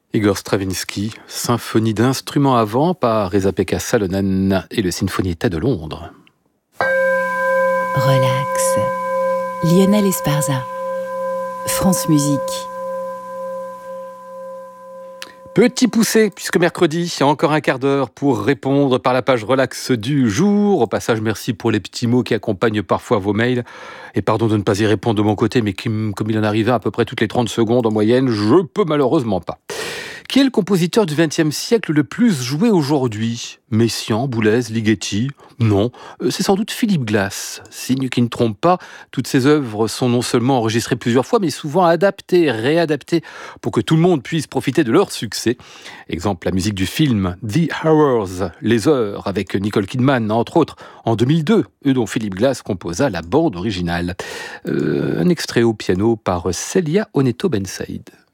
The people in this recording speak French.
Igor Stravinsky, symphonie d'instruments à vent par Esa-Pekka Salonen et le Sinfonietta de Londres. Relax. Lionel Esparza. France Musique. Petit poussé, puisque mercredi, il y a encore un quart d'heure pour répondre par la page relax du jour. Au passage, merci pour les petits mots qui accompagnent parfois vos mails. Et pardon de ne pas y répondre de mon côté, mais comme il en arrivait à peu près toutes les 30 secondes en moyenne, je peux malheureusement pas. Qui est le compositeur du XXe siècle le plus joué aujourd'hui ? Messiaen, Boulez, Ligeti ? Non, c'est sans doute Philip Glass. Signe qui ne trompe pas, toutes ses œuvres sont non seulement enregistrées plusieurs fois, mais souvent adaptées, réadaptées, pour que tout le monde puisse profiter de leur succès. Exemple, la musique du film The Hours, Les Heures, avec Nicole Kidman, entre autres, en 2002, dont Philip Glass composa la bande originale. Un extrait au piano par Célia Oneto Ben Saïd.